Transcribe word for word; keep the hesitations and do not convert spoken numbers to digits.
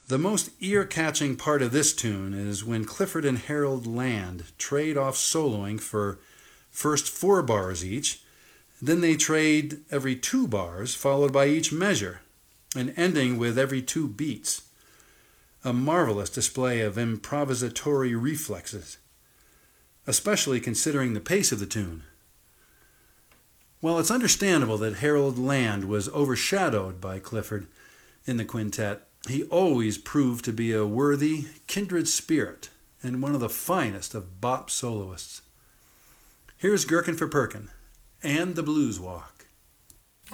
The most ear-catching part of this tune is when Clifford and Harold Land trade off soloing for first four bars each, then they trade every two bars followed by each measure, and ending with every two beats. A marvelous display of improvisatory reflexes, especially considering the pace of the tune. While it's understandable that Harold Land was overshadowed by Clifford in the quintet, he always proved to be a worthy, kindred spirit and one of the finest of bop soloists. Here's Gherkin for Perkin and the Blues Walk.